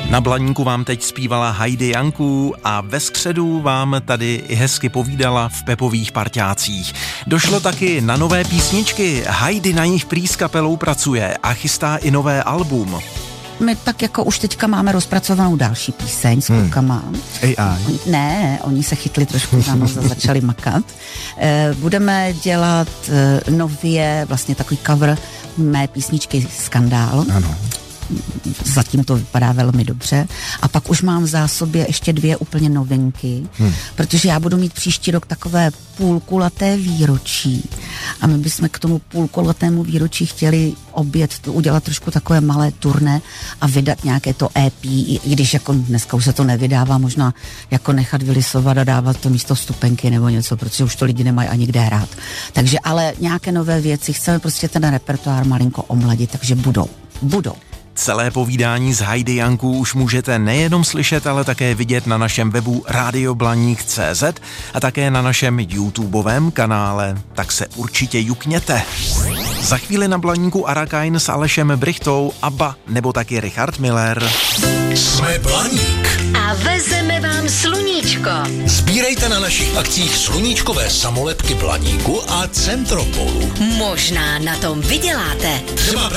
Na Blaníku vám teď zpívala Heidi Janku a ve středu vám tady i hezky povídala v Pepových parťácích. Došlo taky na nové písničky. Heidi na nich prý s kapelou pracuje a chystá i nové album. My tak jako už teďka máme rozpracovanou další píseň s klukama. AI. Oni se chytli trošku za nos a začali makat. Budeme dělat nově vlastně takový cover mé písničky Skandál. Ano. Zatím to vypadá velmi dobře. A pak už mám v zásobě ještě 2 úplně novinky, protože já budu mít příští rok takové půlkulaté výročí. A my bychom k tomu půlkulatému výročí chtěli udělat trošku takové malé turné a vydat nějaké to EP, i když jako dneska už se to nevydává, možná jako nechat vylisovat a dávat to místo vstupenky nebo něco, protože už to lidi nemají ani kde hrát. Takže ale nějaké nové věci, chceme prostě ten repertoár malinko omladit, takže budou. Celé povídání s Heidi Jankou už můžete nejenom slyšet, ale také vidět na našem webu radioblaník.cz a také na našem YouTubeovém kanále. Tak se určitě jukněte. Za chvíli na Blaníku Arakain s Alešem Brychtou, Abba nebo taky Richard Miller. Jsme Blaník. A vezeme vám sluníčko. Sbírejte na našich akcích sluníčkové samolepky Blaníku a Centropolu. Možná na tom vyděláte. Třeba